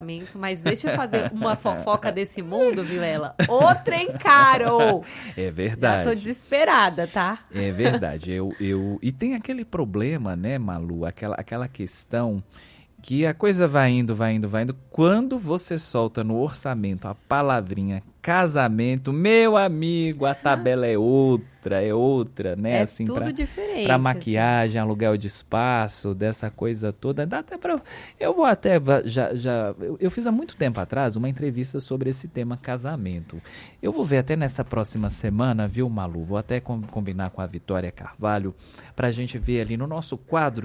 Mas deixa eu fazer uma fofoca desse mundo, Vilela. O trem caro! É verdade. Já tô desesperada, tá? É verdade. E tem aquele problema, né, Malu? Aquela questão que a coisa vai indo. Quando você solta no orçamento a palavrinha casamento, meu amigo, a tabela é outra, né? É assim, tudo diferente. Para maquiagem, assim. Aluguel de espaço, dessa coisa toda. Dá até para. Eu vou até. Eu fiz há muito tempo atrás uma entrevista sobre esse tema casamento. Eu vou ver até nessa próxima semana, viu, Malu? Vou até combinar com a Vitória Carvalho para a gente ver ali no nosso quadro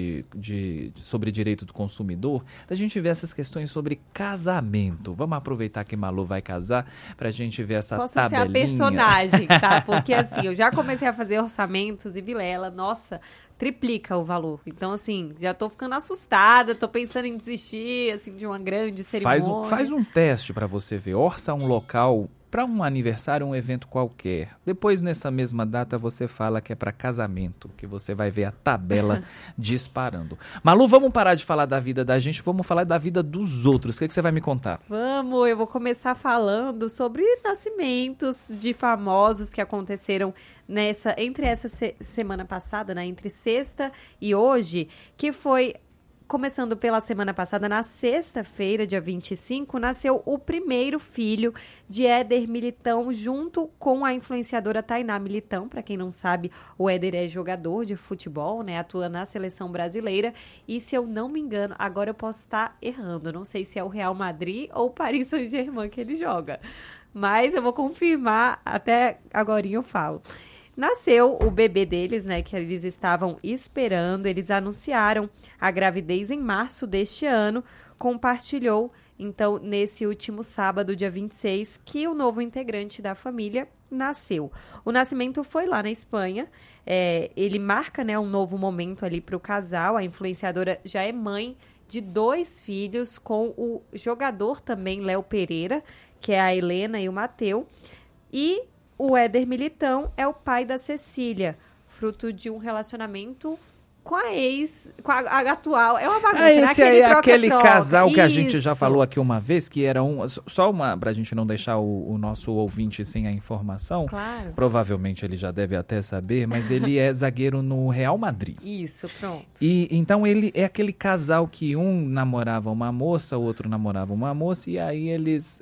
sobre direito do consumidor, da gente ver essas questões sobre casamento. Vamos aproveitar que Malu vai casar pra gente ver essa Posso tabelinha. Posso ser a personagem, tá? Porque assim, eu já comecei a fazer orçamentos e Vilela, nossa, triplica o valor. Então, assim, já tô ficando assustada, tô pensando em desistir, assim, de uma grande cerimônia. Faz um teste pra você ver. Orça um local para um aniversário, um evento qualquer. Depois, nessa mesma data, você fala que é para casamento, que você vai ver a tabela disparando. Malu, vamos parar de falar da vida da gente, vamos falar da vida dos outros. O que você vai me contar? Vamos, eu vou começar falando sobre nascimentos de famosos que aconteceram entre essa semana passada, né, entre sexta e hoje, que foi... Começando pela semana passada, na sexta-feira, dia 25, nasceu o primeiro filho de Éder Militão, junto com a influenciadora Tainá Militão. Para quem não sabe, o Éder é jogador de futebol, né? Atua na seleção brasileira. E se eu não me engano, agora eu posso estar errando. Não sei se é o Real Madrid ou o Paris Saint-Germain que ele joga. Mas eu vou confirmar, até agorinha eu falo. Nasceu o bebê deles, né, que eles estavam esperando. Eles anunciaram a gravidez em março deste ano. Compartilhou, então, nesse último sábado, dia 26, que o novo integrante da família nasceu. O nascimento foi lá na Espanha. Ele marca, né, um novo momento ali para o casal. A influenciadora já é mãe de 2 filhos, com o jogador também, Léo Pereira, que é a Helena e o Mateu. E o Éder Militão é o pai da Cecília, fruto de um relacionamento com a ex, com a atual. É uma bagunça, esse aí é aquele casal que a gente Isso. já falou aqui uma vez, que era só uma, pra gente não deixar o nosso ouvinte sem a informação. Claro. Provavelmente ele já deve até saber, mas ele é zagueiro no Real Madrid. Isso, pronto. E então ele é aquele casal que um namorava uma moça, o outro namorava uma moça, e aí eles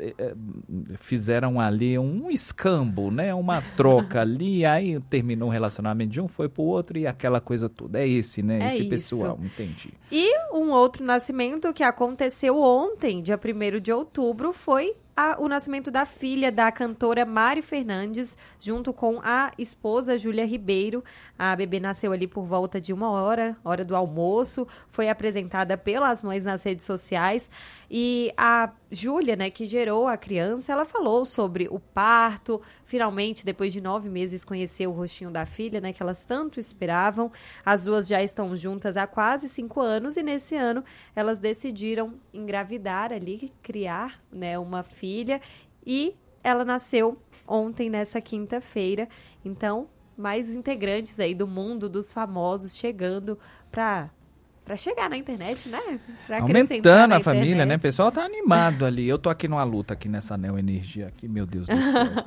fizeram ali um escambo, né? Uma troca ali, aí terminou o relacionamento de um, foi pro outro, e aquela coisa toda. É esse, né? Esse pessoal, entendi. E um outro nascimento que aconteceu ontem, dia 1º de outubro, foi o nascimento da filha da cantora Mari Fernandes, junto com a esposa Júlia Ribeiro. A bebê nasceu ali por volta de 1 hora do almoço, foi apresentada pelas mães nas redes sociais. E a Júlia, né, que gerou a criança, ela falou sobre o parto. Finalmente, depois de 9 meses, conheceu o rostinho da filha, né, que elas tanto esperavam. As duas já estão juntas há quase 5 anos e nesse ano elas decidiram engravidar ali, criar, né, uma filha. E ela nasceu ontem, nessa quinta-feira. Então, mais integrantes aí do mundo dos famosos chegando para chegar na internet, né? Pra aumentando a família, né? O pessoal tá animado ali. Eu tô aqui numa luta aqui nessa Neo Energia aqui, meu Deus do céu.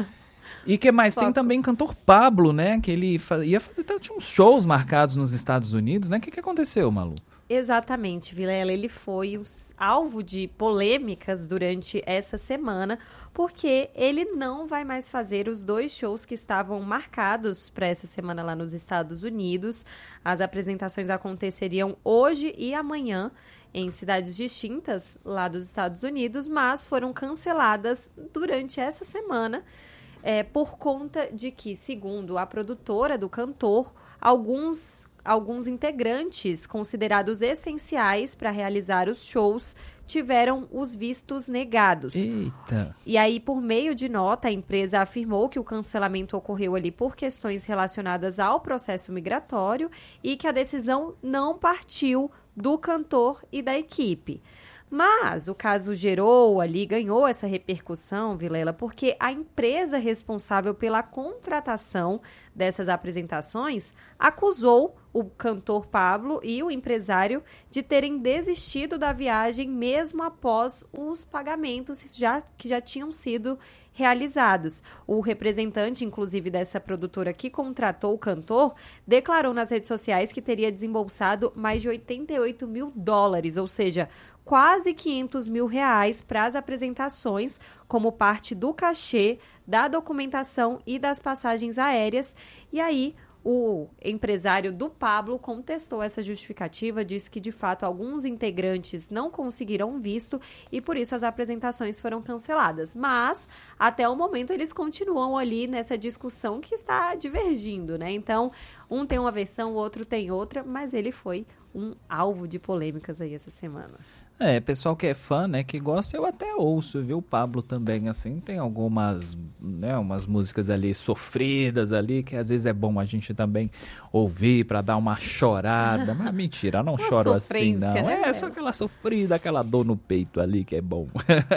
E que mais? Tem também o cantor Pablo, né? Que ele ia fazer, tinha uns shows marcados nos Estados Unidos, né? O que aconteceu, Malu? Exatamente, Vilela. Ele foi alvo de polêmicas durante essa semana, porque ele não vai mais fazer os 2 shows que estavam marcados para essa semana lá nos Estados Unidos. As apresentações aconteceriam hoje e amanhã em cidades distintas lá dos Estados Unidos, mas foram canceladas durante essa semana por conta de que, segundo a produtora do cantor, alguns integrantes considerados essenciais para realizar os shows tiveram os vistos negados. Eita! E aí, por meio de nota, a empresa afirmou que o cancelamento ocorreu ali por questões relacionadas ao processo migratório e que a decisão não partiu do cantor e da equipe. Mas o caso ganhou essa repercussão, Vilela, porque a empresa responsável pela contratação dessas apresentações acusou o cantor Pablo e o empresário de terem desistido da viagem mesmo após os pagamentos que já tinham sido realizados. O representante, inclusive, dessa produtora que contratou o cantor, declarou nas redes sociais que teria desembolsado mais de $88 mil, ou seja, quase R$500 mil para as apresentações, como parte do cachê, da documentação e das passagens aéreas. E aí, o empresário do Pablo contestou essa justificativa, disse que, de fato, alguns integrantes não conseguiram visto e, por isso, as apresentações foram canceladas. Mas, até o momento, eles continuam ali nessa discussão que está divergindo, né? Então, um tem uma versão, o outro tem outra, mas ele foi um alvo de polêmicas aí essa semana. Pessoal que é fã, né, que gosta, eu até ouço, viu? O Pablo também, assim, tem algumas, né, umas músicas ali sofridas ali, que às vezes é bom a gente também ouvir pra dar uma chorada, mas mentira, eu não choro assim, não. Né? É só aquela sofrida, aquela dor no peito ali que é bom.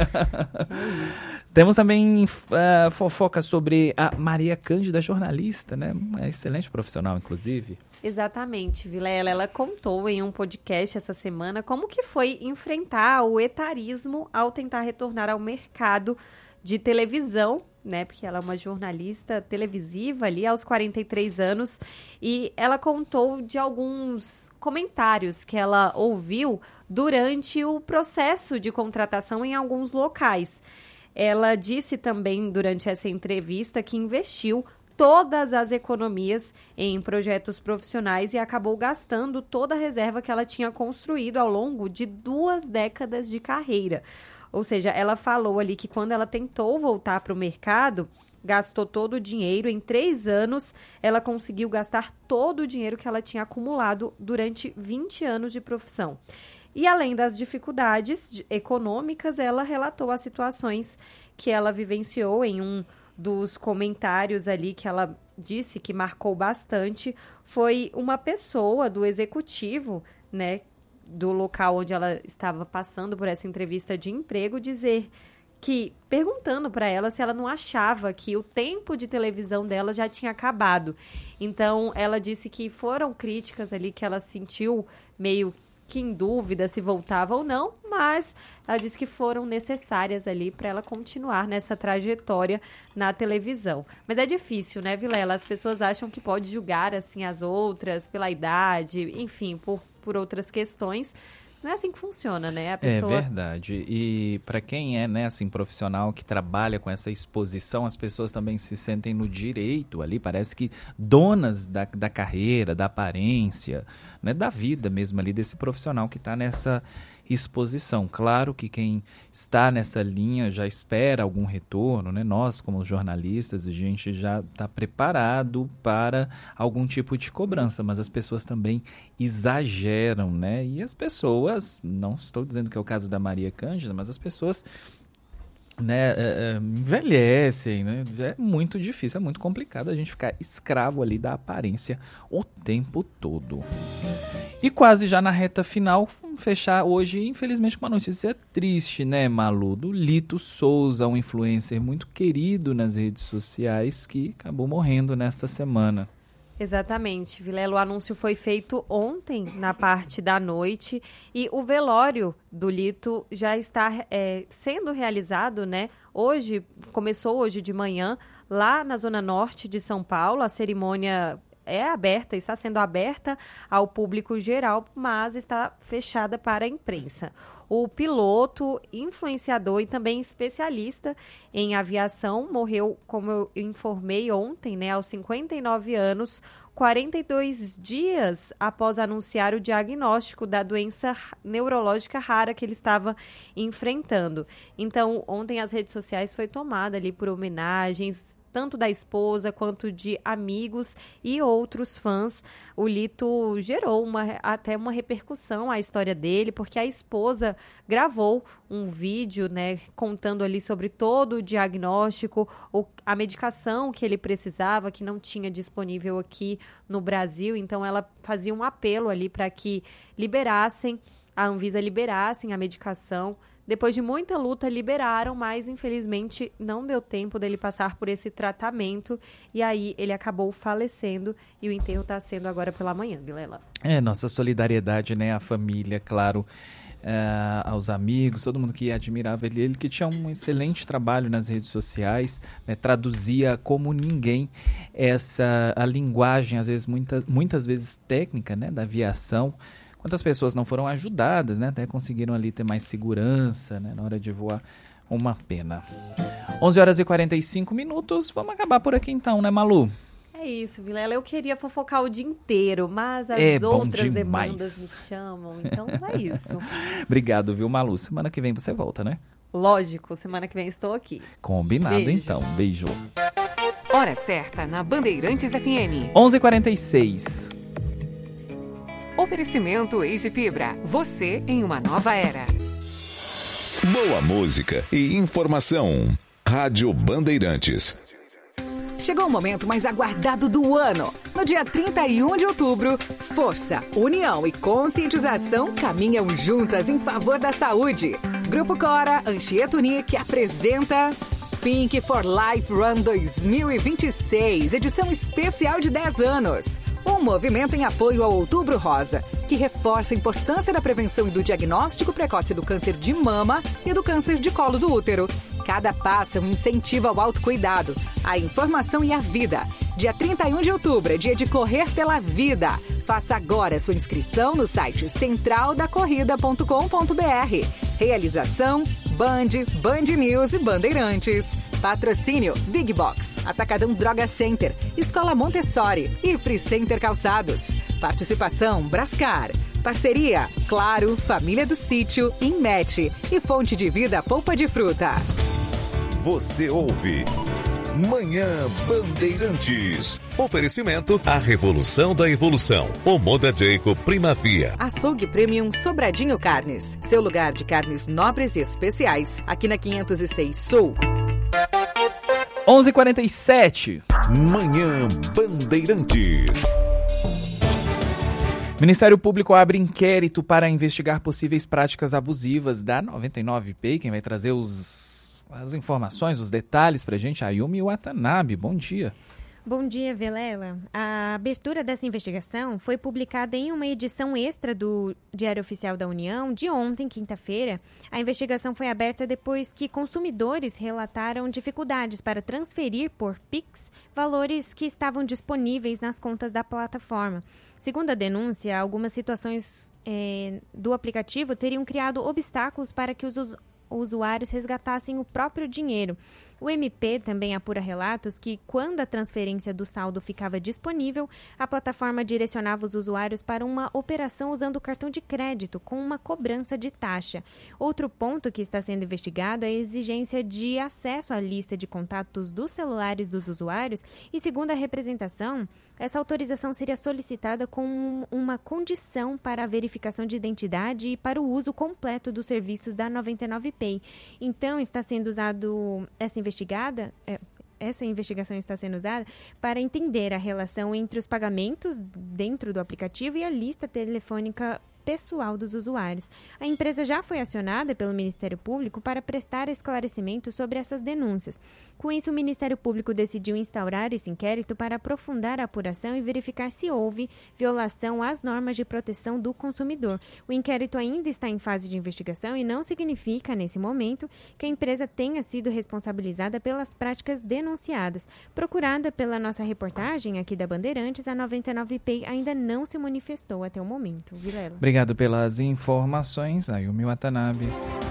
Temos também fofoca sobre a Maria Cândida, jornalista, né? Uma excelente profissional, inclusive. Exatamente, Vilela. Ela contou em um podcast essa semana como que foi enfrentar o etarismo ao tentar retornar ao mercado de televisão, né? Porque ela é uma jornalista televisiva ali aos 43 anos. E ela contou de alguns comentários que ela ouviu durante o processo de contratação em alguns locais. Ela disse também durante essa entrevista que investiu todas as economias em projetos profissionais e acabou gastando toda a reserva que ela tinha construído ao longo de 2 décadas de carreira. Ou seja, ela falou ali que quando ela tentou voltar para o mercado, gastou todo o dinheiro. Em 3 anos, ela conseguiu gastar todo o dinheiro que ela tinha acumulado durante 20 anos de profissão. E além das dificuldades econômicas, ela relatou as situações que ela vivenciou. Em um dos comentários ali que ela disse que marcou bastante, foi uma pessoa do executivo, né, do local onde ela estava passando por essa entrevista de emprego, dizer que, perguntando para ela se ela não achava que o tempo de televisão dela já tinha acabado. Então, ela disse que foram críticas ali que ela sentiu meio que em dúvida se voltava ou não, mas ela disse que foram necessárias ali para ela continuar nessa trajetória na televisão. Mas é difícil, né, Vilela? As pessoas acham que pode julgar assim as outras pela idade, enfim, por outras questões. Não é assim que funciona, né? A pessoa... É verdade. E para quem é, né, assim, profissional que trabalha com essa exposição, as pessoas também se sentem no direito ali, parece que donas da carreira, da aparência, né, da vida mesmo ali desse profissional que está nessa exposição. Claro que quem está nessa linha já espera algum retorno, né? Nós, como jornalistas, a gente já está preparado para algum tipo de cobrança, mas as pessoas também exageram, né? E as pessoas, não estou dizendo que é o caso da Maria Cândida, mas as pessoas, né, envelhecem, né? É muito difícil, é muito complicado a gente ficar escravo ali da aparência o tempo todo. E quase já na reta final, vamos fechar hoje, infelizmente, com uma notícia triste, né, Malu? Do Lito Souza, um influencer muito querido nas redes sociais, que acabou morrendo nesta semana. Exatamente, Vilela. O anúncio foi feito ontem, na parte da noite, e o velório do Lito já está sendo realizado, né? Começou hoje de manhã, lá na Zona Norte de São Paulo. A cerimônia está sendo aberta ao público geral, mas está fechada para a imprensa. O piloto, influenciador e também especialista em aviação morreu, como eu informei ontem, né, aos 59 anos, 42 dias após anunciar o diagnóstico da doença neurológica rara que ele estava enfrentando. Então, ontem as redes sociais foi tomada ali por homenagens, tanto da esposa quanto de amigos e outros fãs. O Lito gerou até uma repercussão à história dele, porque a esposa gravou um vídeo, né, contando ali sobre todo o diagnóstico, a medicação que ele precisava, que não tinha disponível aqui no Brasil. Então ela fazia um apelo ali para que a Anvisa liberassem a medicação Depois de muita luta, liberaram, mas infelizmente não deu tempo dele passar por esse tratamento. E aí ele acabou falecendo e o enterro está sendo agora pela manhã, Vilela. Nossa solidariedade, né? A família, claro, aos amigos, todo mundo que admirava ele que tinha um excelente trabalho nas redes sociais, né? Traduzia como ninguém a linguagem, às vezes, muitas vezes técnica, né? Da aviação. Quantas pessoas não foram ajudadas, né? Até conseguiram ali ter mais segurança, né? Na hora de voar. Uma pena. 11h45, vamos acabar por aqui então, né, Malu? É isso, Vilela. Eu queria fofocar o dia inteiro, mas as outras demandas me chamam, então é isso. Obrigado, viu, Malu? Semana que vem você volta, né? Lógico, semana que vem estou aqui. Combinado, beijo. Então. Beijo. Hora certa na Bandeirantes FM. 11h46. Oferecimento Eis de Fibra. Você em uma nova era. Boa música e informação. Rádio Bandeirantes. Chegou o momento mais aguardado do ano. No dia 31 de outubro, força, união e conscientização caminham juntas em favor da saúde. Grupo Cora Anchieta Unique apresenta Pink for Life Run 2026, edição especial de 10 anos. Um movimento em apoio ao Outubro Rosa, que reforça a importância da prevenção e do diagnóstico precoce do câncer de mama e do câncer de colo do útero. Cada passo é um incentivo ao autocuidado, à informação e à vida. Dia 31 de outubro é dia de correr pela vida. Faça agora sua inscrição no site centraldacorrida.com.br. Realização Band News e Bandeirantes. Patrocínio Big Box, Atacadão Droga Center, Escola Montessori e Free Center Calçados. Participação Brascar. Parceria Claro, Família do Sítio, Inmet e Fonte de Vida Polpa de Fruta. Você ouve Manhã Bandeirantes. Oferecimento A Revolução da Evolução. O Moda Jacob Primavia. Açougue Premium Sobradinho Carnes. Seu lugar de carnes nobres e especiais. Aqui na 506 Sul. 11h47. Manhã Bandeirantes. Ministério Público abre inquérito para investigar possíveis práticas abusivas da 99Pay. Quem vai trazer as informações, os detalhes pra gente, a Yumi Watanabe. Bom dia. Bom dia, Vilela. A abertura dessa investigação foi publicada em uma edição extra do Diário Oficial da União de ontem, quinta-feira. A investigação foi aberta depois que consumidores relataram dificuldades para transferir por Pix valores que estavam disponíveis nas contas da plataforma. Segundo a denúncia, algumas situações do aplicativo teriam criado obstáculos para que os usuários resgatassem o próprio dinheiro. O MP também apura relatos que, quando a transferência do saldo ficava disponível, a plataforma direcionava os usuários para uma operação usando o cartão de crédito, com uma cobrança de taxa. Outro ponto que está sendo investigado é a exigência de acesso à lista de contatos dos celulares dos usuários e, segundo a representação, essa autorização seria solicitada com uma condição para a verificação de identidade e para o uso completo dos serviços da 99Pay. Então, está sendo usado essa investigação está sendo usada para entender a relação entre os pagamentos dentro do aplicativo e a lista telefônica pessoal dos usuários. A empresa já foi acionada pelo Ministério Público para prestar esclarecimentos sobre essas denúncias. Com isso, o Ministério Público decidiu instaurar esse inquérito para aprofundar a apuração e verificar se houve violação às normas de proteção do consumidor. O inquérito ainda está em fase de investigação e não significa, nesse momento, que a empresa tenha sido responsabilizada pelas práticas denunciadas. Procurada pela nossa reportagem aqui da Bandeirantes, a 99Pay ainda não se manifestou até o momento. Vilela. Obrigado pelas informações, Ayumi Watanabe.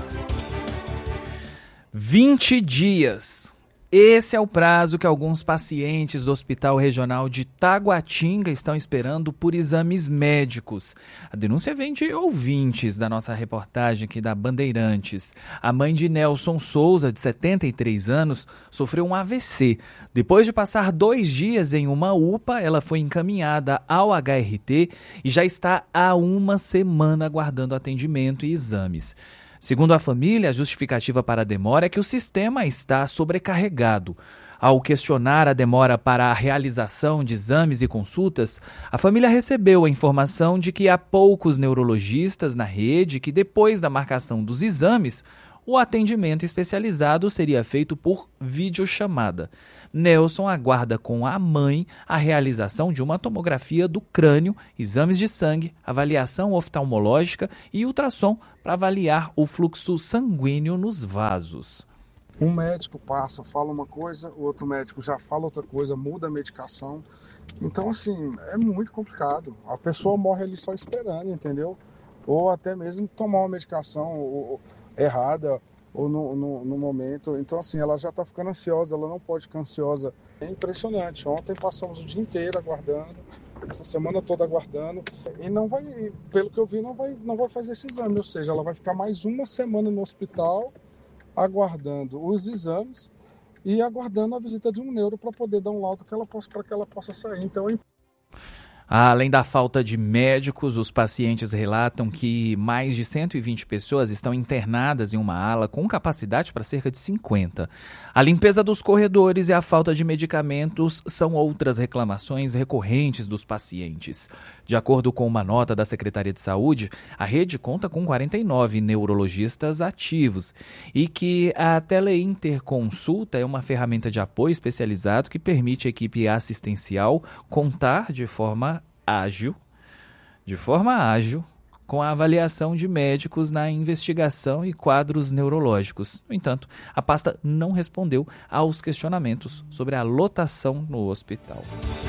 20 dias. Esse é o prazo que alguns pacientes do Hospital Regional de Taguatinga estão esperando por exames médicos. A denúncia vem de ouvintes da nossa reportagem aqui da Bandeirantes. A mãe de Nelson Souza, de 73 anos, sofreu um AVC. Depois de passar 2 dias em uma UPA, ela foi encaminhada ao HRT e já está há 1 semana aguardando atendimento e exames. Segundo a família, a justificativa para a demora é que o sistema está sobrecarregado. Ao questionar a demora para a realização de exames e consultas, a família recebeu a informação de que há poucos neurologistas na rede e que depois da marcação dos exames, o atendimento especializado seria feito por videochamada. Nelson aguarda com a mãe a realização de uma tomografia do crânio, exames de sangue, avaliação oftalmológica e ultrassom para avaliar o fluxo sanguíneo nos vasos. Um médico passa, fala uma coisa, o outro médico já fala outra coisa, muda a medicação. Então, assim, é muito complicado. A pessoa morre ali só esperando, entendeu? Ou até mesmo tomar uma medicação errada ou no momento. Então, assim, ela já está ficando ansiosa, ela não pode ficar ansiosa. É impressionante. Ontem passamos o dia inteiro aguardando, essa semana toda aguardando. E não vai, pelo que eu vi, não vai fazer esse exame. Ou seja, ela vai ficar mais uma semana no hospital aguardando os exames e aguardando a visita de um neuro para poder dar um laudo para que ela possa sair. Então, além da falta de médicos, os pacientes relatam que mais de 120 pessoas estão internadas em uma ala com capacidade para cerca de 50. A limpeza dos corredores e a falta de medicamentos são outras reclamações recorrentes dos pacientes. De acordo com uma nota da Secretaria de Saúde, a rede conta com 49 neurologistas ativos e que a teleinterconsulta é uma ferramenta de apoio especializado que permite à equipe assistencial contar de forma ágil com a avaliação de médicos na investigação e quadros neurológicos. No entanto, a pasta não respondeu aos questionamentos sobre a lotação no hospital.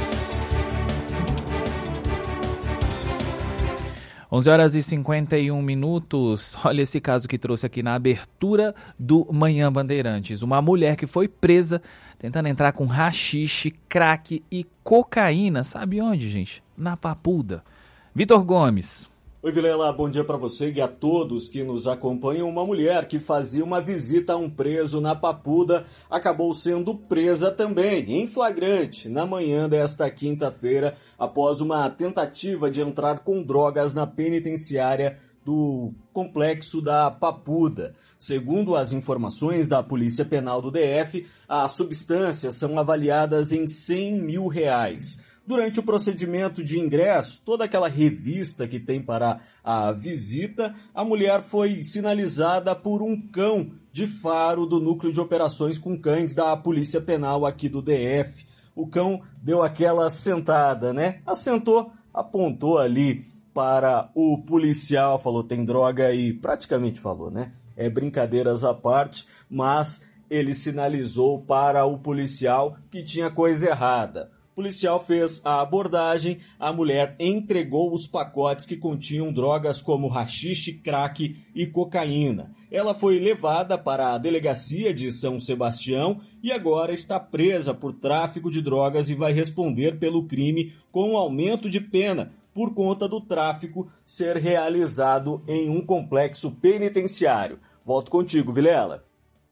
11h51. Olha esse caso que trouxe aqui na abertura do Manhã Bandeirantes. Uma mulher que foi presa tentando entrar com haxixe, crack e cocaína. Sabe onde, gente? Na Papuda. Vitor Gomes. Oi, Vilela, bom dia para você e a todos que nos acompanham. Uma mulher que fazia uma visita a um preso na Papuda acabou sendo presa também, em flagrante, na manhã desta quinta-feira, após uma tentativa de entrar com drogas na penitenciária do complexo da Papuda. Segundo as informações da Polícia Penal do DF, as substâncias são avaliadas em R$100 mil. Durante o procedimento de ingresso, toda aquela revista que tem para a visita, a mulher foi sinalizada por um cão de faro do Núcleo de Operações com Cães da Polícia Penal aqui do DF. O cão deu aquela sentada, né? Assentou, apontou ali para o policial, falou, tem droga aí, praticamente falou, né? É brincadeiras à parte, mas ele sinalizou para o policial que tinha coisa errada. O policial fez a abordagem, a mulher entregou os pacotes que continham drogas como haxixe, crack e cocaína. Ela foi levada para a delegacia de São Sebastião e agora está presa por tráfico de drogas e vai responder pelo crime com aumento de pena por conta do tráfico ser realizado em um complexo penitenciário. Volto contigo, Vilela.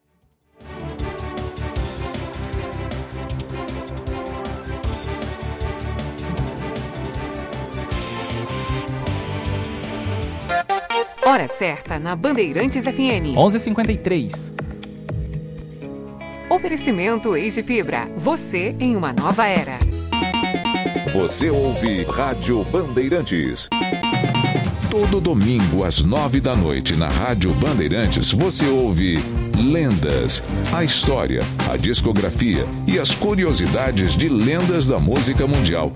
Hora certa na Bandeirantes FM. 11h53. Oferecimento Easy Fibra. Você em uma nova era. Você ouve Rádio Bandeirantes. Todo domingo às 9h na Rádio Bandeirantes você ouve Lendas, a história, a discografia e as curiosidades de lendas da música mundial.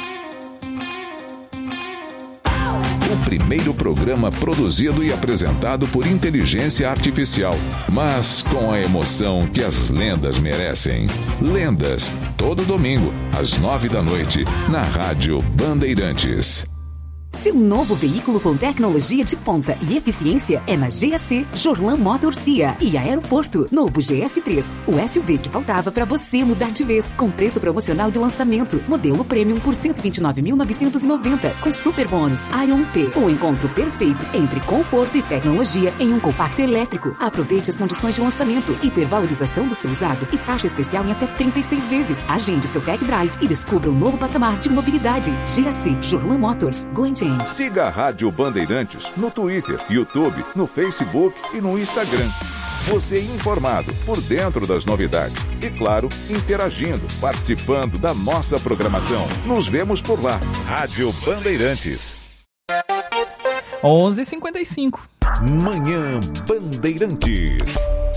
O primeiro programa produzido e apresentado por inteligência artificial, mas com a emoção que as lendas merecem. Lendas, todo domingo, às 9h na Rádio Bandeirantes. Seu novo veículo com tecnologia de ponta e eficiência é na GAC Jorlan Motors CIA e Aeroporto. Novo GS3, o SUV que faltava para você mudar de vez. Com preço promocional de lançamento. Modelo Premium por R$ 129.990, com super bônus Ion T. O encontro perfeito entre conforto e tecnologia em um compacto elétrico. Aproveite as condições de lançamento, hipervalorização do seu usado e taxa especial em até 36 vezes. Agende seu tech drive e descubra um novo patamar de mobilidade. GAC Jorlan Motors. Go and change. Siga a Rádio Bandeirantes no Twitter, YouTube, no Facebook e no Instagram. Você informado, por dentro das novidades. E claro, interagindo, participando da nossa programação. Nos vemos por lá. Rádio Bandeirantes. 11h55. Manhã Bandeirantes.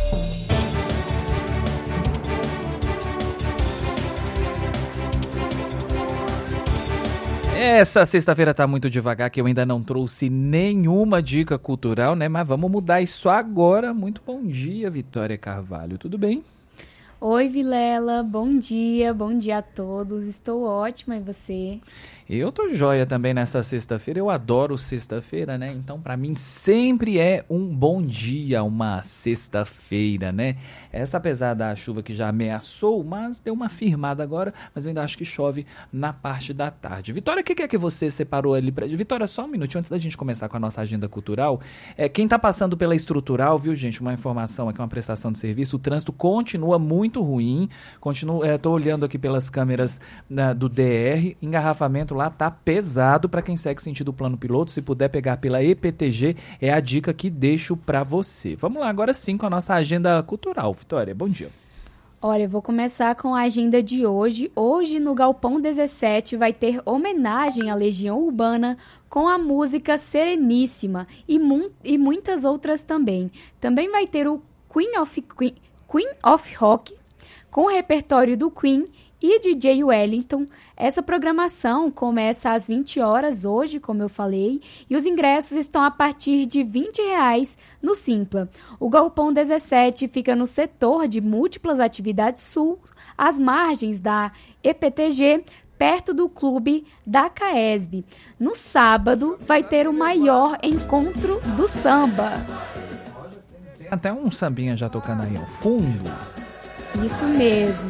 Essa sexta-feira tá muito devagar, que eu ainda não trouxe nenhuma dica cultural, né? Mas vamos mudar isso agora. Muito bom dia, Vitória Carvalho. Tudo bem? Oi, Vilela. Bom dia a todos. Estou ótima, e você? Eu tô joia também nessa sexta-feira. Eu adoro sexta-feira, né? Então, pra mim, sempre é um bom dia, uma sexta-feira, né? Essa, apesar da chuva que já ameaçou, mas deu uma firmada agora, mas eu ainda acho que chove na parte da tarde. Vitória, o que é que você separou ali pra... Vitória, só um minutinho antes da gente começar com a nossa agenda cultural. Quem tá passando pela estrutural, viu, gente? Uma informação aqui, uma prestação de serviço. O trânsito continua muito ruim. Tô olhando aqui pelas câmeras do DR. Engarrafamento lá tá pesado para quem segue sentido plano piloto. Se puder pegar pela EPTG, é a dica que deixo para você. Vamos lá, agora sim, com a nossa agenda cultural. Vitória, bom dia. Olha, eu vou começar com a agenda de hoje. Hoje, no Galpão 17, vai ter homenagem à Legião Urbana com a música Sereníssima e muitas outras também. Também vai ter o Queen of Rock com o repertório do Queen e DJ Wellington. Essa programação começa às 20 horas hoje, como eu falei, e os ingressos estão a partir de R$20 no Simpla. O Galpão 17 fica no setor de múltiplas atividades sul, às margens da EPTG, perto do clube da CAESB. No sábado, vai ter o maior encontro do samba. Tem até um sambinha já tocando aí ao fundo. Isso mesmo.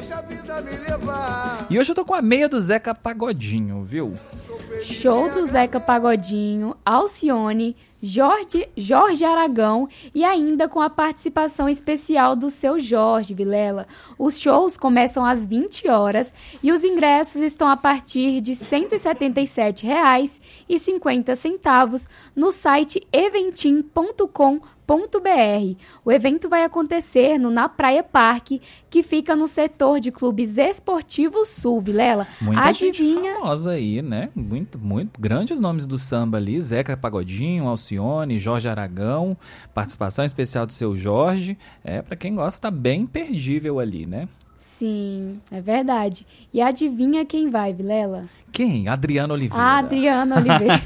E hoje eu tô com a meia do Zeca Pagodinho, viu? Show do Zeca Pagodinho, Alcione, Jorge Aragão e ainda com a participação especial do Seu Jorge, Vilela. Os shows começam às 20 horas e os ingressos estão a partir de R$ 177,50 no site eventim.com.br. O evento vai acontecer na Praia Parque, que fica no setor de clubes esportivos sul, Vilela. Muita gente famosa aí, né? Muito grandes nomes do samba ali. Zeca Pagodinho, Alcione, Jorge Aragão, participação especial do Seu Jorge. Pra quem gosta, tá bem imperdível ali, né? Sim, é verdade. E adivinha quem vai, Vilela? Quem? Adriano Oliveira. Adriano Oliveira.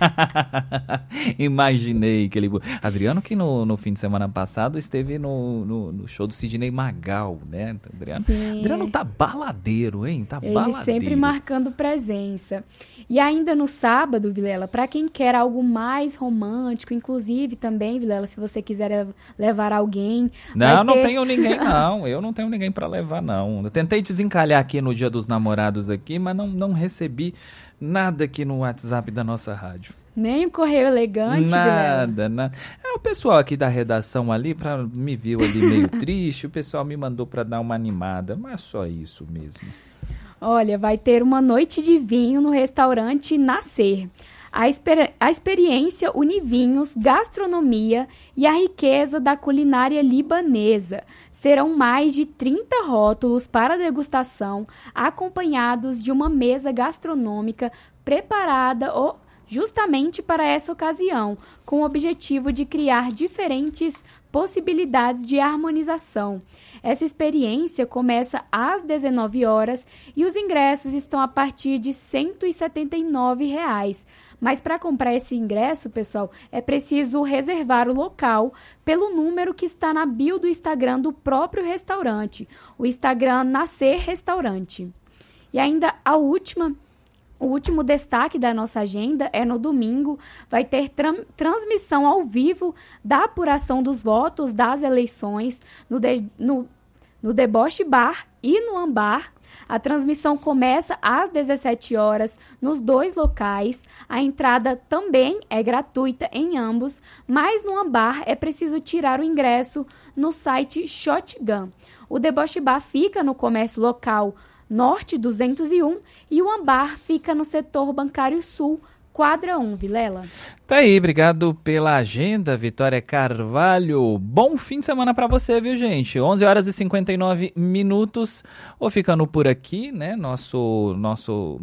Imaginei que ele... Adriano que no fim de semana passado esteve no show do Sidney Magal, né? Adriano tá baladeiro, hein? Tá baladeiro. Ele sempre marcando presença. E ainda no sábado, Vilela, para quem quer algo mais romântico, inclusive também, Vilela, se você quiser levar alguém... Não tenho ninguém, não. Eu não tenho ninguém para levar, não. Eu tentei desencalhar aqui no Dia dos Namorados aqui, mas não recebi nada aqui no WhatsApp da nossa rádio. Nem o correio elegante, nada. O pessoal aqui da redação ali, me viu ali meio triste, o pessoal me mandou para dar uma animada, mas só isso mesmo. Olha, vai ter uma noite de vinho no restaurante Nascer. A experiência une vinhos, gastronomia e a riqueza da culinária libanesa. Serão mais de 30 rótulos para degustação, acompanhados de uma mesa gastronômica preparada justamente para essa ocasião, com o objetivo de criar diferentes possibilidades de harmonização. Essa experiência começa às 19 horas e os ingressos estão a partir de R$ 179. Mas para comprar esse ingresso, pessoal, é preciso reservar o local pelo número que está na bio do Instagram do próprio restaurante, o Instagram Nascer Restaurante. E ainda o último destaque da nossa agenda é no domingo, vai ter transmissão ao vivo da apuração dos votos das eleições no Deboche Bar e no Ambar. A transmissão começa às 17 horas nos dois locais. A entrada também é gratuita em ambos, mas no Ambar é preciso tirar o ingresso no site Shotgun. O Deboche Bar fica no comércio local Norte 201 e o Ambar fica no setor bancário Sul, quadra 1, Vilela. Tá aí, obrigado pela agenda, Vitória Carvalho. Bom fim de semana pra você, viu, gente? 11 horas e 59 minutos. Vou ficando por aqui, né? Nosso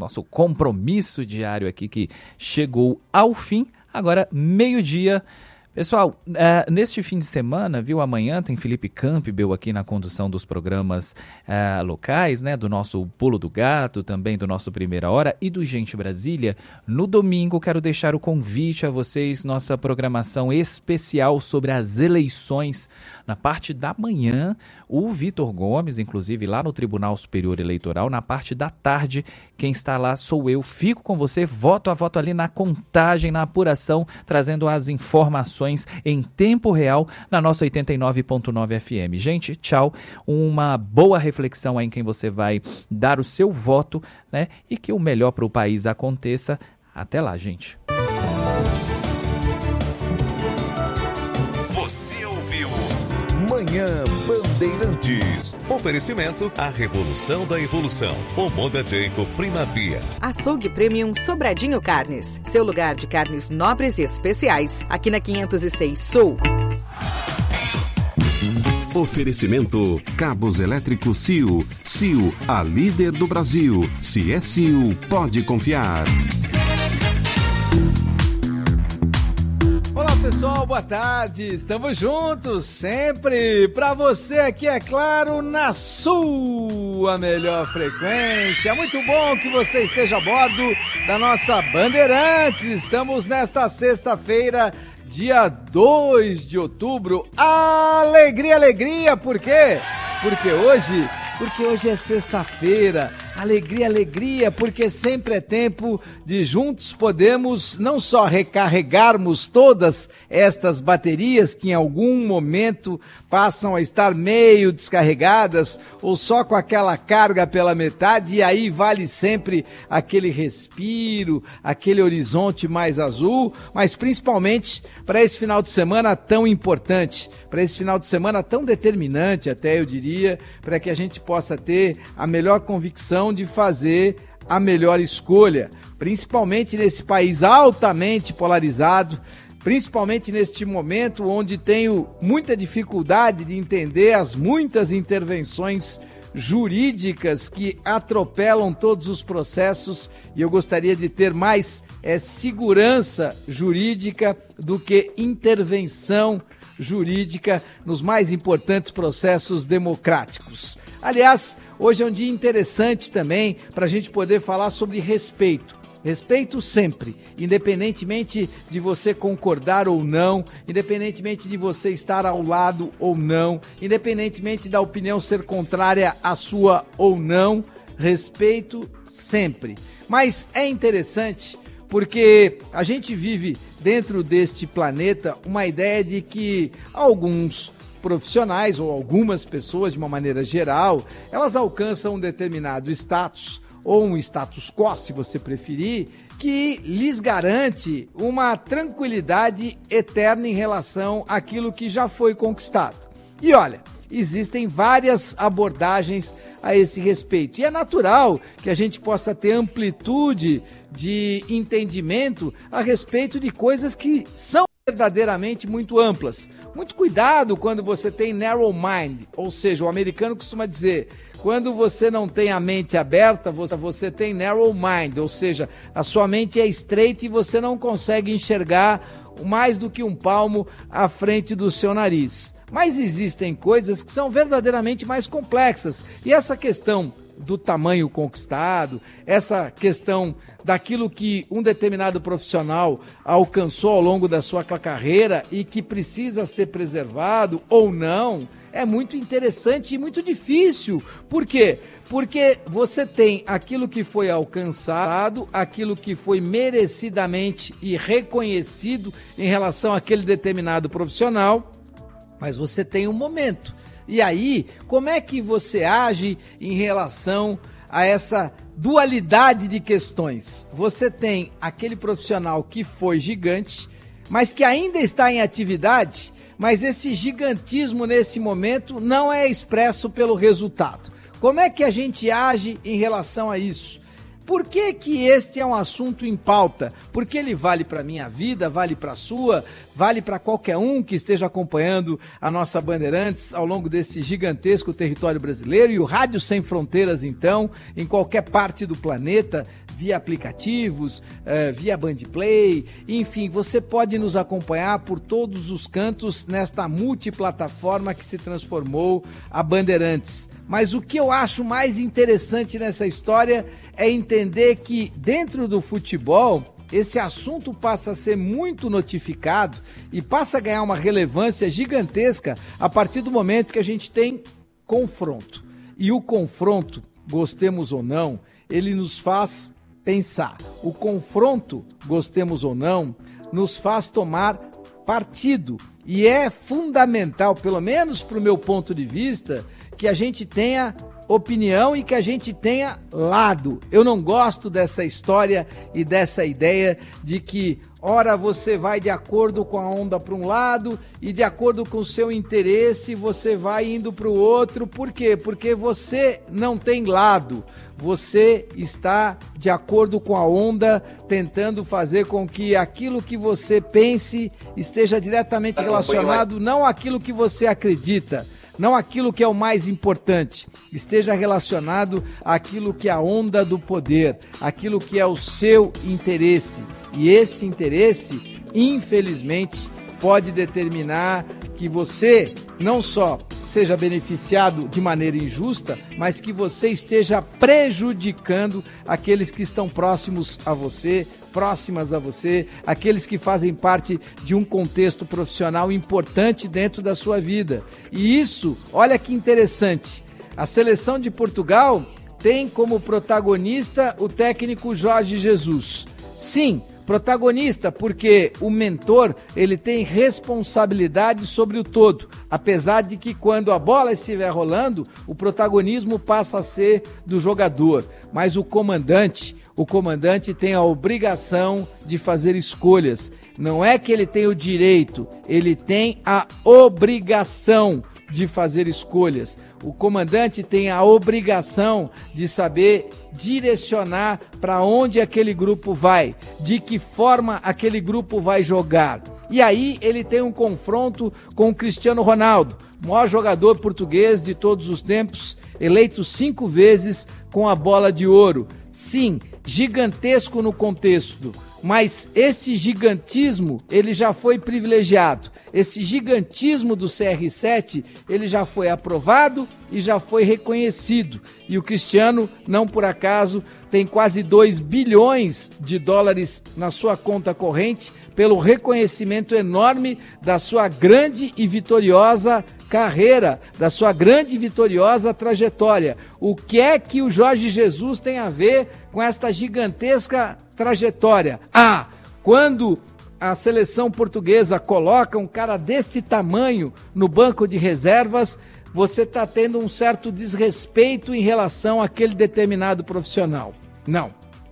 compromisso diário aqui que chegou ao fim. Agora, meio-dia, Pessoal, neste fim de semana, viu, amanhã tem Felipe Campbell aqui na condução dos programas locais, né, do nosso Pulo do Gato, também do nosso Primeira Hora e do Gente Brasília. No domingo, quero deixar o convite a vocês, nossa programação especial sobre as eleições. Na parte da manhã, o Vitor Gomes, inclusive lá no Tribunal Superior Eleitoral. Na parte da tarde, quem está lá sou eu. Fico com você, voto a voto ali na contagem, na apuração, trazendo as informações em tempo real na nossa 89.9 FM. Gente, tchau. Uma boa reflexão aí em quem você vai dar o seu voto, né? E que o melhor para o país aconteça. Até lá, gente. Você ouviu Manhã Bandeirantes. Oferecimento A Revolução da Evolução. O Monda Jacob Primavia. Açougue Premium Sobradinho Carnes. Seu lugar de carnes nobres e especiais. Aqui na 506 Sul. Oferecimento Cabos Elétricos Sil. Sil, a líder do Brasil. Se é Sil, pode confiar. Olá pessoal, boa tarde, estamos juntos sempre para você aqui, é claro, na sua melhor frequência. Muito bom que você esteja a bordo da nossa Bandeirantes. Estamos nesta sexta-feira, dia 2 de outubro. Alegria, alegria, por quê? Porque hoje é sexta-feira. Alegria, alegria, porque sempre é tempo de juntos podemos não só recarregarmos todas estas baterias que em algum momento passam a estar meio descarregadas ou só com aquela carga pela metade, e aí vale sempre aquele respiro, aquele horizonte mais azul, mas principalmente para esse final de semana tão importante, para esse final de semana tão determinante até eu diria, para que a gente possa ter a melhor convicção de fazer a melhor escolha, principalmente nesse país altamente polarizado, principalmente neste momento onde tenho muita dificuldade de entender as muitas intervenções jurídicas que atropelam todos os processos, e eu gostaria de ter mais segurança jurídica do que intervenção jurídica nos mais importantes processos democráticos. Aliás, hoje é um dia interessante também para a gente poder falar sobre respeito. Respeito sempre, independentemente de você concordar ou não, independentemente de você estar ao lado ou não, independentemente da opinião ser contrária à sua ou não, respeito sempre. Mas é interessante porque a gente vive dentro deste planeta uma ideia de que alguns profissionais ou algumas pessoas, de uma maneira geral, elas alcançam um determinado status, ou um status quo, se você preferir, que lhes garante uma tranquilidade eterna em relação àquilo que já foi conquistado. E olha, existem várias abordagens a esse respeito. E é natural que a gente possa ter amplitude de entendimento a respeito de coisas que são verdadeiramente muito amplas. Muito cuidado quando você tem narrow mind, ou seja, o americano costuma dizer, quando você não tem a mente aberta, você tem narrow mind, ou seja, a sua mente é estreita e você não consegue enxergar mais do que um palmo à frente do seu nariz. Mas existem coisas que são verdadeiramente mais complexas, e essa questão do tamanho conquistado, essa questão daquilo que um determinado profissional alcançou ao longo da sua carreira e que precisa ser preservado ou não, é muito interessante e muito difícil. Por quê? Porque você tem aquilo que foi alcançado, aquilo que foi merecidamente e reconhecido em relação àquele determinado profissional, mas você tem um momento. E aí, como é que você age em relação a essa dualidade de questões? Você tem aquele profissional que foi gigante, mas que ainda está em atividade, mas esse gigantismo nesse momento não é expresso pelo resultado. Como é que a gente age em relação a isso? Por que que este é um assunto em pauta? Porque ele vale para a minha vida, vale para a sua, vale para qualquer um que esteja acompanhando a nossa Bandeirantes ao longo desse gigantesco território brasileiro, e o Rádio Sem Fronteiras, então, em qualquer parte do planeta, via aplicativos, via Bandplay, enfim, você pode nos acompanhar por todos os cantos nesta multiplataforma que se transformou a Bandeirantes. Mas o que eu acho mais interessante nessa história é entender que dentro do futebol, esse assunto passa a ser muito notificado e passa a ganhar uma relevância gigantesca a partir do momento que a gente tem confronto. E o confronto, gostemos ou não, ele nos faz pensar. O confronto, gostemos ou não, nos faz tomar partido. E é fundamental, pelo menos para o meu ponto de vista, que a gente tenha opinião e que a gente tenha lado. Eu não gosto dessa história e dessa ideia de que, ora, você vai de acordo com a onda para um lado e de acordo com o seu interesse você vai indo para o outro. Por quê? Porque você não tem lado. Você está de acordo com a onda, tentando fazer com que aquilo que você pense esteja diretamente relacionado não àquilo que você acredita, não aquilo que é o mais importante, esteja relacionado àquilo que é a onda do poder, aquilo que é o seu interesse. E esse interesse, infelizmente, pode determinar que você não só seja beneficiado de maneira injusta, mas que você esteja prejudicando aqueles que estão próximas a você, aqueles que fazem parte de um contexto profissional importante dentro da sua vida. E isso, olha que interessante, a seleção de Portugal tem como protagonista o técnico Jorge Jesus. Sim, protagonista, porque o mentor, ele tem responsabilidade sobre o todo, apesar de que quando a bola estiver rolando, o protagonismo passa a ser do jogador, mas o comandante tem a obrigação de fazer escolhas. Não é que ele tem o direito, ele tem a obrigação de fazer escolhas. O comandante tem a obrigação de saber direcionar para onde aquele grupo vai, de que forma aquele grupo vai jogar. E aí ele tem um confronto com o Cristiano Ronaldo, maior jogador português de todos os tempos, eleito 5 vezes com a bola de ouro. Sim, gigantesco no contexto, mas esse gigantismo, ele já foi privilegiado. Esse gigantismo do CR7, ele já foi aprovado e já foi reconhecido. E o Cristiano, não por acaso, tem quase 2 bilhões de dólares na sua conta corrente pelo reconhecimento enorme da sua grande e vitoriosa carreira, da sua grande e vitoriosa trajetória. O que é que o Jorge Jesus tem a ver com esta gigantesca trajetória? Quando a seleção portuguesa coloca um cara deste tamanho no banco de reservas, você está tendo um certo desrespeito em relação àquele determinado profissional. Não.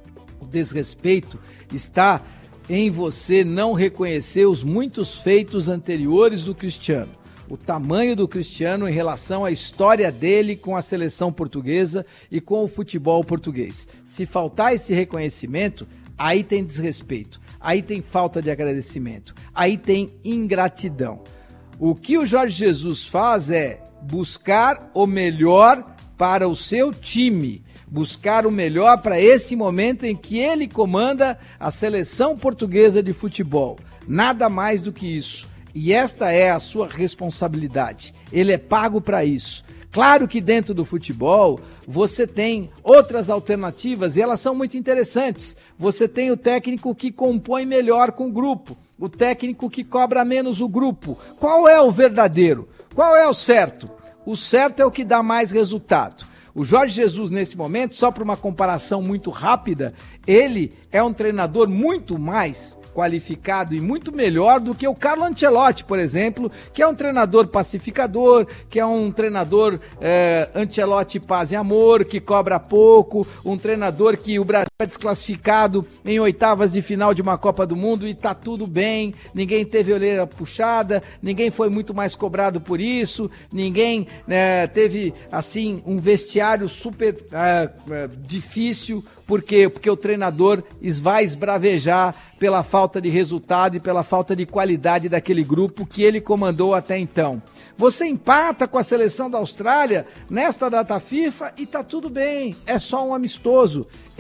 O desrespeito está em você não reconhecer os muitos feitos anteriores do Cristiano. O tamanho do Cristiano em relação à história dele com a seleção portuguesa e com o futebol português. Se faltar esse reconhecimento, aí tem desrespeito, aí tem falta de agradecimento, aí tem ingratidão. O que o Jorge Jesus faz é buscar o melhor para o seu time, buscar o melhor para esse momento em que ele comanda a seleção portuguesa de futebol. Nada mais do que isso. E esta é a sua responsabilidade. Ele é pago para isso. Claro que dentro do futebol você tem outras alternativas e elas são muito interessantes. Você tem o técnico que compõe melhor com o grupo, o técnico que cobra menos o grupo. Qual é o verdadeiro? Qual é o certo? O certo é o que dá mais resultado. O Jorge Jesus, nesse momento, só para uma comparação muito rápida, ele é um treinador muito mais qualificado e muito melhor do que o Carlo Ancelotti, por exemplo, que é um treinador pacificador, que é um treinador Ancelotti paz e amor, que cobra pouco, um treinador que o Brasil é desclassificado em oitavas de final de uma Copa do Mundo e tá tudo bem, ninguém teve orelha puxada, ninguém foi muito mais cobrado por isso, ninguém teve, assim, um vestiário super difícil. Por quê? Porque o treinador vai esbravejar pela falta de resultado e pela falta de qualidade daquele grupo que ele comandou até então. Você empata com a seleção da Austrália nesta data FIFA e tá tudo bem, é só um amistoso. Este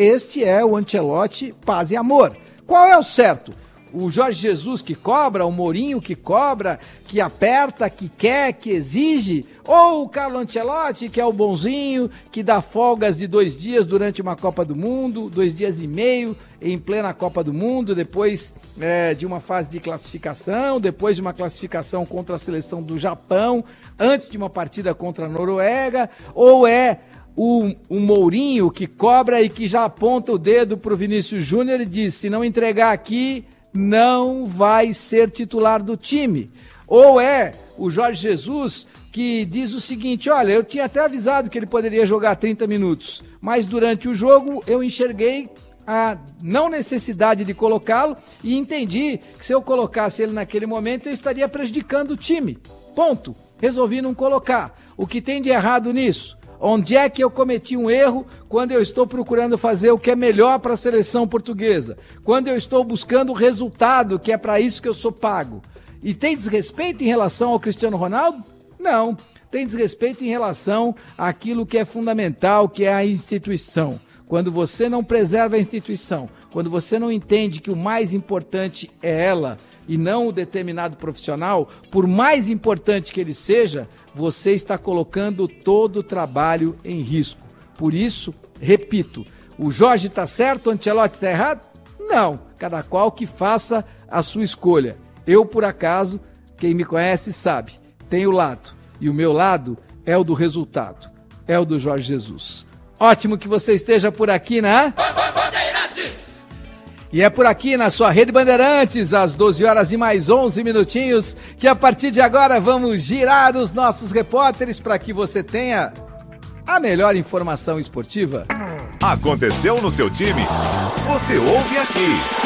é o Ancelotti paz e amor. Qual é o certo? O Jorge Jesus que cobra, o Mourinho que cobra, que aperta, que quer, que exige, ou o Carlo Ancelotti que é o bonzinho, que dá folgas de 2 dias durante uma Copa do Mundo, 2 dias e meio em plena Copa do Mundo, depois de uma fase de classificação, depois de uma classificação contra a seleção do Japão, antes de uma partida contra a Noruega, ou é o Mourinho que cobra e que já aponta o dedo pro Vinícius Júnior e diz, se não entregar aqui, não vai ser titular do time. Ou é o Jorge Jesus que diz o seguinte, olha, eu tinha até avisado que ele poderia jogar 30 minutos, mas durante o jogo eu enxerguei a não necessidade de colocá-lo e entendi que se eu colocasse ele naquele momento eu estaria prejudicando o time. Ponto. Resolvi não colocar. O que tem de errado nisso? Onde é que eu cometi um erro quando eu estou procurando fazer o que é melhor para a seleção portuguesa? Quando eu estou buscando o resultado, que é para isso que eu sou pago? E tem desrespeito em relação ao Cristiano Ronaldo? Não. Tem desrespeito em relação àquilo que é fundamental, que é a instituição. Quando você não preserva a instituição, quando você não entende que o mais importante é ela e não o determinado profissional, por mais importante que ele seja, você está colocando todo o trabalho em risco. Por isso, repito, o Jorge está certo, o Ancelotti está errado? Não, cada qual que faça a sua escolha. Eu, por acaso, quem me conhece sabe, tenho lado, e o meu lado é o do resultado, é o do Jorge Jesus. Ótimo que você esteja por aqui, né? E é por aqui na sua Rede Bandeirantes, às 12 horas e mais 11 minutinhos, que a partir de agora vamos girar os nossos repórteres para que você tenha a melhor informação esportiva. Aconteceu no seu time? Você ouve aqui.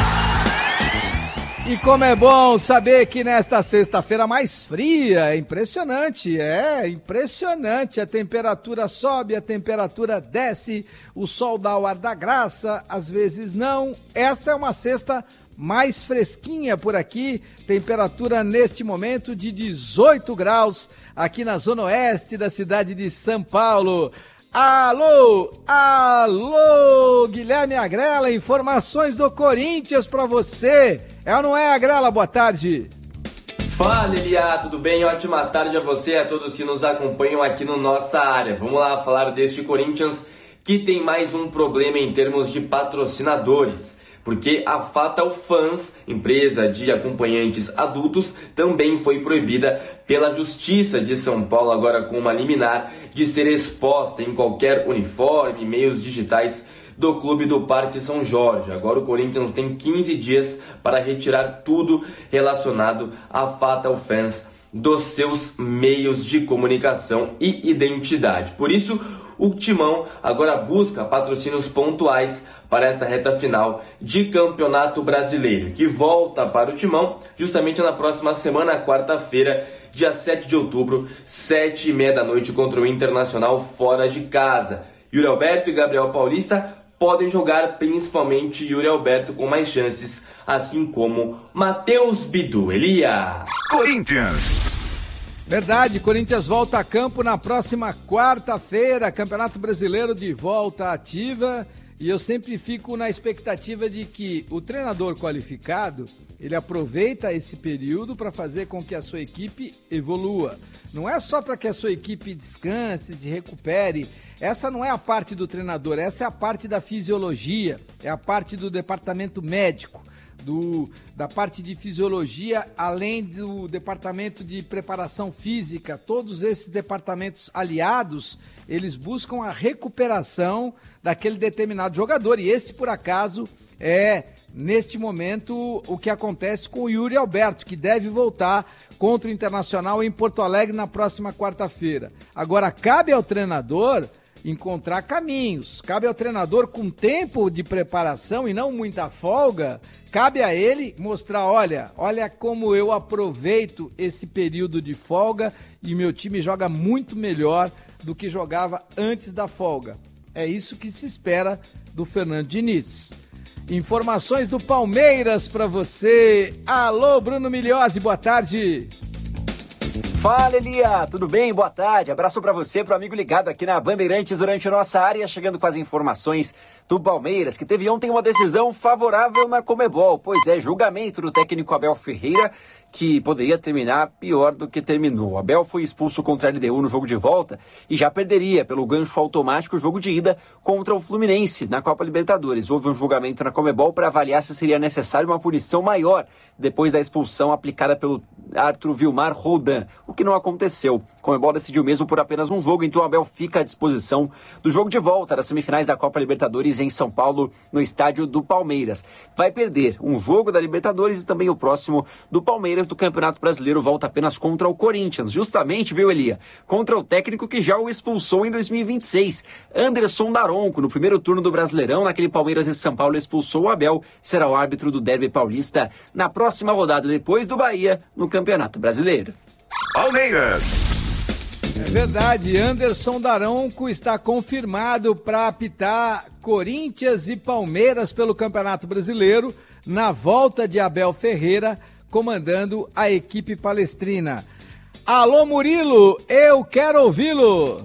E como é bom saber que nesta sexta-feira mais fria, é impressionante, a temperatura sobe, a temperatura desce, o sol dá o ar da graça, às vezes não. Esta é uma sexta mais fresquinha por aqui, temperatura neste momento de 18 graus aqui na zona oeste da cidade de São Paulo. Alô, Guilherme Agrela, informações do Corinthians para você. É ou não é, Agrela? Boa tarde. Fala, Elia, tudo bem? Ótima tarde a você e a todos que nos acompanham aqui no Nossa Área. Vamos lá falar deste Corinthians que tem mais um problema em termos de patrocinadores. Porque a Fatal Fans, empresa de acompanhantes adultos, também foi proibida pela Justiça de São Paulo, agora com uma liminar, de ser exposta em qualquer uniforme, meios digitais do Clube do Parque São Jorge. Agora o Corinthians tem 15 dias para retirar tudo relacionado à Fatal Fans dos seus meios de comunicação e identidade. Por isso, o Timão agora busca patrocínios pontuais para esta reta final de Campeonato Brasileiro, que volta para o Timão justamente na próxima semana, quarta-feira, dia 7 de outubro, 7h30 da noite, contra o Internacional fora de casa. Yuri Alberto e Gabriel Paulista podem jogar, principalmente Yuri Alberto com mais chances, assim como Matheus Bidu. Elia! Corinthians! Verdade, Corinthians volta a campo na próxima quarta-feira, Campeonato Brasileiro de volta ativa, e eu sempre fico na expectativa de que o treinador qualificado, ele aproveita esse período para fazer com que a sua equipe evolua. Não é só para que a sua equipe descanse, se recupere. Essa não é a parte do treinador, essa é a parte da fisiologia, é a parte do departamento médico. Da parte de fisiologia, além do departamento de preparação física, todos esses departamentos aliados, eles buscam a recuperação daquele determinado jogador, e esse, por acaso, é, neste momento, o que acontece com o Yuri Alberto, que deve voltar contra o Internacional em Porto Alegre na próxima quarta-feira. Agora, cabe ao treinador encontrar caminhos, cabe ao treinador com tempo de preparação e não muita folga. Cabe a ele mostrar, olha como eu aproveito esse período de folga e meu time joga muito melhor do que jogava antes da folga. É isso que se espera do Fernando Diniz. Informações do Palmeiras para você. Alô, Bruno Migliozzi, boa tarde. Fala, Elia, tudo bem? Boa tarde, abraço pra você, pro amigo ligado aqui na Bandeirantes durante a nossa área, chegando com as informações do Palmeiras, que teve ontem uma decisão favorável na Conmebol, pois é, julgamento do técnico Abel Ferreira, que poderia terminar pior do que terminou. Abel foi expulso contra a LDU no jogo de volta e já perderia pelo gancho automático o jogo de ida contra o Fluminense na Copa Libertadores. Houve um julgamento na Conmebol para avaliar se seria necessário uma punição maior depois da expulsão aplicada pelo árbitro Vilmar Roldan, o que não aconteceu. A Conmebol decidiu mesmo por apenas um jogo, então o Abel fica à disposição do jogo de volta das semifinais da Copa Libertadores em São Paulo, no estádio do Palmeiras. Vai perder um jogo da Libertadores e também o próximo do Palmeiras do Campeonato Brasileiro, volta apenas contra o Corinthians, justamente, viu, Elia? Contra o técnico que já o expulsou em 2026, Anderson Daronco, no primeiro turno do Brasileirão, naquele Palmeiras e São Paulo expulsou o Abel, será o árbitro do Derby Paulista na próxima rodada, depois do Bahia, no Campeonato Brasileiro. Palmeiras. É verdade, Anderson Daronco está confirmado para apitar Corinthians e Palmeiras pelo Campeonato Brasileiro, na volta de Abel Ferreira, comandando a equipe palestrina. Alô, Murilo, eu quero ouvi-lo.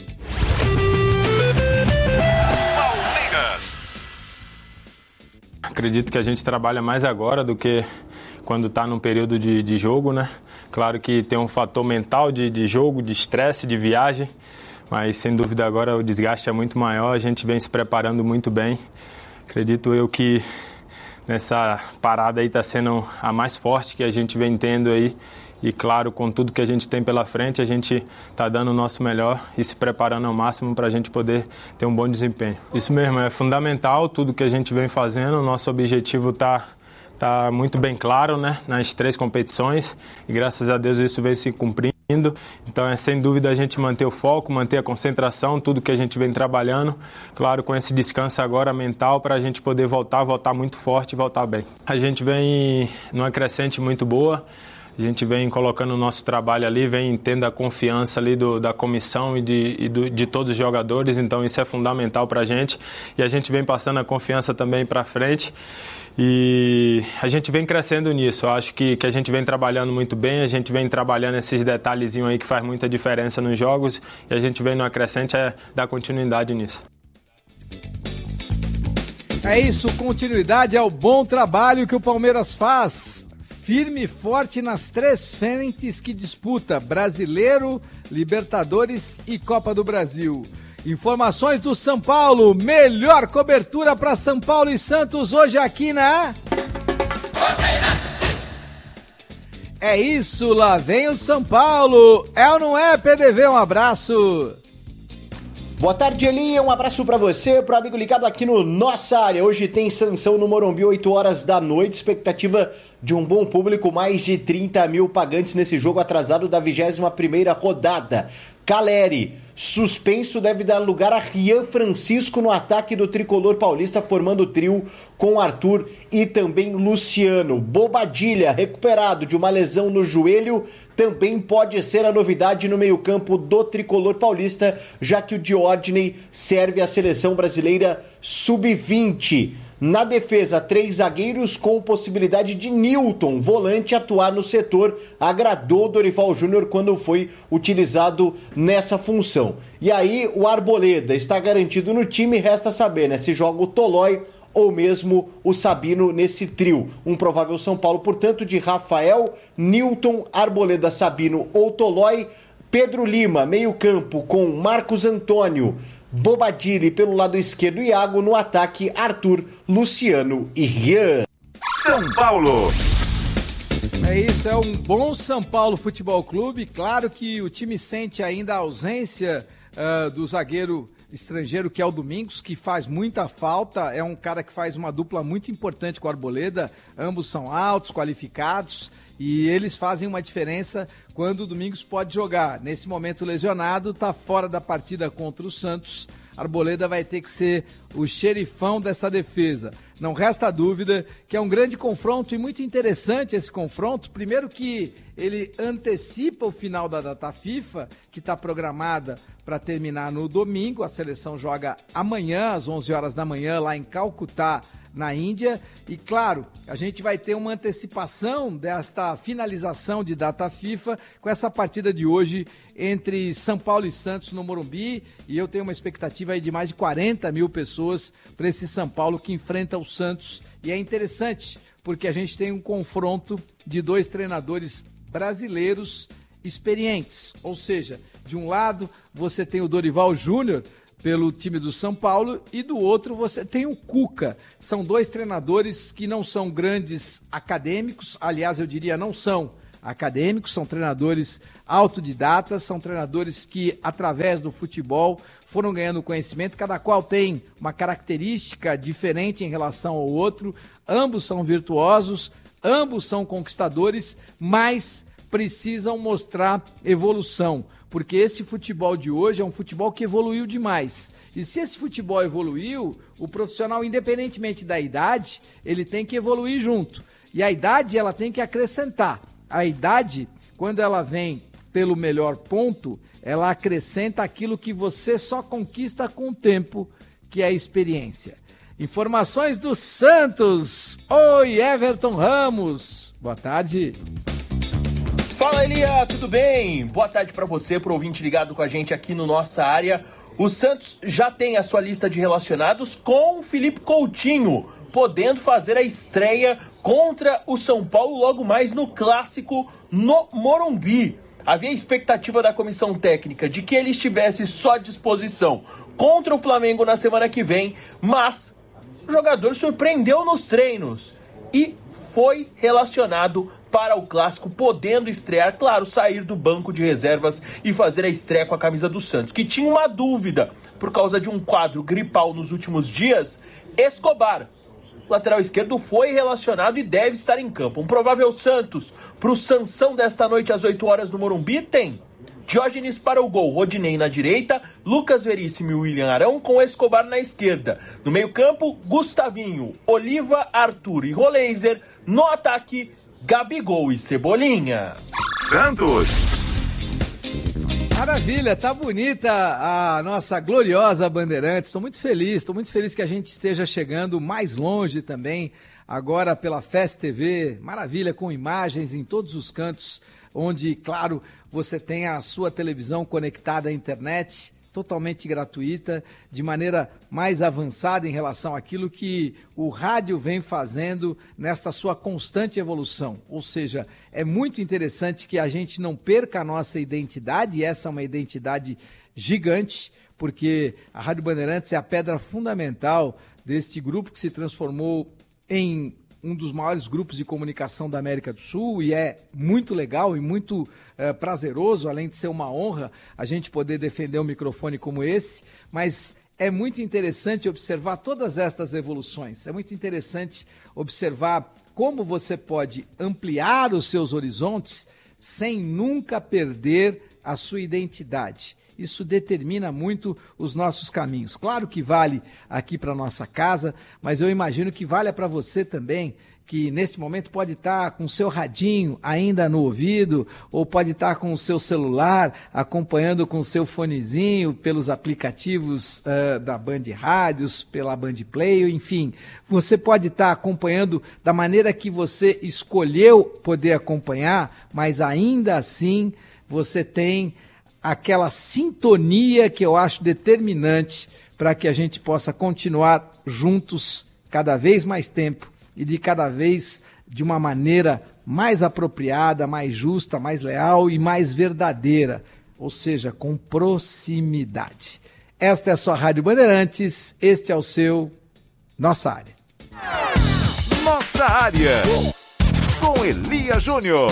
Palmeiras. Acredito que a gente trabalha mais agora do que quando está num período de jogo, né? Claro que tem um fator mental de jogo, de estresse, de viagem, mas sem dúvida agora o desgaste é muito maior, a gente vem se preparando muito bem. Acredito eu que nessa parada aí está sendo a mais forte que a gente vem tendo aí. E claro, com tudo que a gente tem pela frente, a gente está dando o nosso melhor e se preparando ao máximo para a gente poder ter um bom desempenho. Isso mesmo, é fundamental tudo que a gente vem fazendo. O nosso objetivo está muito bem claro, né, nas 3 competições. E graças a Deus isso vem se cumprindo. Então é sem dúvida a gente manter o foco, manter a concentração, tudo que a gente vem trabalhando, claro, com esse descanso agora mental para a gente poder voltar muito forte e voltar bem. A gente vem numa crescente muito boa, a gente vem colocando o nosso trabalho ali, vem tendo a confiança ali da comissão e de todos os jogadores, então isso é fundamental para a gente e a gente vem passando a confiança também para frente. E a gente vem crescendo nisso, eu acho que a gente vem trabalhando muito bem, a gente vem trabalhando esses detalhezinhos aí que faz muita diferença nos jogos e a gente vem numa crescente dar continuidade nisso. É isso, continuidade é o bom trabalho que o Palmeiras faz, firme e forte nas 3 frentes que disputa, Brasileiro, Libertadores e Copa do Brasil. Informações do São Paulo, melhor cobertura para São Paulo e Santos hoje aqui na... É isso, lá vem o São Paulo. É ou não é, PDV? Um abraço. Boa tarde, Eli. Um abraço para você, pro amigo ligado aqui no Nossa Área. Hoje tem Sansão no Morumbi, 8 horas da noite. Expectativa de um bom público, mais de 30 mil pagantes nesse jogo atrasado da 21ª rodada. Caleri, suspenso, deve dar lugar a Rian Francisco no ataque do tricolor paulista, formando o trio com Arthur e também Luciano. Bobadilha, recuperado de uma lesão no joelho, também pode ser a novidade no meio-campo do tricolor paulista, já que o Diordney serve à seleção brasileira sub-20. Na defesa, 3 zagueiros com possibilidade de Newton, volante, atuar no setor. Agradou Dorival Júnior quando foi utilizado nessa função. E aí, o Arboleda está garantido no time, resta saber, né, se joga o Tolói ou mesmo o Sabino nesse trio. Um provável São Paulo, portanto, de Rafael, Newton, Arboleda, Sabino ou Tolói. Pedro Lima, meio-campo com Marcos Antônio, Bobadilha pelo lado esquerdo, Iago, no ataque, Arthur, Luciano e Rian. São Paulo. É isso, é um bom São Paulo Futebol Clube. Claro que o time sente ainda a ausência do zagueiro estrangeiro, que é o Domingos, que faz muita falta. É um cara que faz uma dupla muito importante com o Arboleda. Ambos são altos, qualificados, e eles fazem uma diferença quando o Domingos pode jogar. Nesse momento lesionado, está fora da partida contra o Santos. Arboleda vai ter que ser o xerifão dessa defesa. Não resta dúvida que é um grande confronto e muito interessante esse confronto. Primeiro que ele antecipa o final da data FIFA, que está programada para terminar no domingo. A seleção joga amanhã, às 11 horas da manhã, lá em Calcutá, na Índia. E claro, a gente vai ter uma antecipação desta finalização de data FIFA com essa partida de hoje entre São Paulo e Santos no Morumbi. E eu tenho uma expectativa aí de mais de 40 mil pessoas para esse São Paulo que enfrenta o Santos. E é interessante porque a gente tem um confronto de 2 treinadores brasileiros experientes. Ou seja, de um lado você tem o Dorival Júnior pelo time do São Paulo e do outro você tem o Cuca. São 2 treinadores que não são grandes acadêmicos, aliás, eu diria não são acadêmicos, são treinadores autodidatas, são treinadores que, através do futebol, foram ganhando conhecimento, cada qual tem uma característica diferente em relação ao outro, ambos são virtuosos, ambos são conquistadores, mas precisam mostrar evolução, porque esse futebol de hoje é um futebol que evoluiu demais. E se esse futebol evoluiu, o profissional, independentemente da idade, ele tem que evoluir junto. E a idade, ela tem que acrescentar. A idade, quando ela vem pelo melhor ponto, ela acrescenta aquilo que você só conquista com o tempo, que é a experiência. Informações do Santos. Oi, Everton Ramos. Boa tarde. Fala, Elia, tudo bem? Boa tarde para você, pro ouvinte ligado com a gente aqui no Nossa Área. O Santos já tem a sua lista de relacionados com o Felipe Coutinho, podendo fazer a estreia contra o São Paulo logo mais no Clássico no Morumbi. Havia expectativa da comissão técnica de que ele estivesse só à disposição contra o Flamengo na semana que vem, mas o jogador surpreendeu nos treinos e foi relacionado para o Clássico, podendo estrear, claro, sair do banco de reservas e fazer a estreia com a camisa do Santos, que tinha uma dúvida por causa de um quadro gripal nos últimos dias. Escobar, lateral esquerdo, foi relacionado e deve estar em campo. Um provável Santos para o Sansão desta noite às 8 horas no Morumbi tem Diógenes para o gol, Rodinei na direita, Lucas Veríssimo e William Arão com Escobar na esquerda. No meio-campo, Gustavinho, Oliva, Arthur e Roleiser. No ataque, Gabigol e Cebolinha. Santos. Maravilha, tá bonita a nossa gloriosa Bandeirantes. Estou muito feliz que a gente esteja chegando mais longe também, agora pela Fest TV. Maravilha, com imagens em todos os cantos, onde, claro, você tem a sua televisão conectada à internet, totalmente gratuita, de maneira mais avançada em relação àquilo que o rádio vem fazendo nesta sua constante evolução. Ou seja, é muito interessante que a gente não perca a nossa identidade, e essa é uma identidade gigante, porque a Rádio Bandeirantes é a pedra fundamental deste grupo que se transformou em um dos maiores grupos de comunicação da América do Sul, e é muito legal e muito prazeroso, além de ser uma honra a gente poder defender um microfone como esse, mas é muito interessante observar todas estas evoluções, é muito interessante observar como você pode ampliar os seus horizontes sem nunca perder a sua identidade. Isso determina muito os nossos caminhos. Claro que vale aqui para nossa casa, mas eu imagino que vale para você também, que neste momento pode estar com o seu radinho ainda no ouvido, ou pode estar com o seu celular, acompanhando com o seu fonezinho, pelos aplicativos da Band Rádios, pela Band Play, enfim. Você pode estar acompanhando da maneira que você escolheu poder acompanhar, mas ainda assim você tem aquela sintonia que eu acho determinante para que a gente possa continuar juntos cada vez mais tempo e de uma maneira mais apropriada, mais justa, mais leal e mais verdadeira, ou seja, com proximidade. Esta é a sua Rádio Bandeirantes, este é o seu Nossa Área. Nossa Área, com Elia Júnior.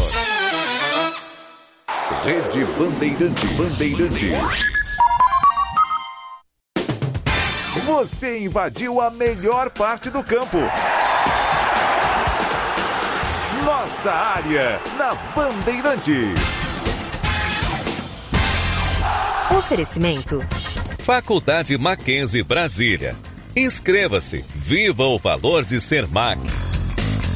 Rede Bandeirantes. Você invadiu a melhor parte do campo. Nossa Área, na Bandeirantes. Oferecimento. Faculdade Mackenzie Brasília. Inscreva-se. Viva o valor de ser MAC.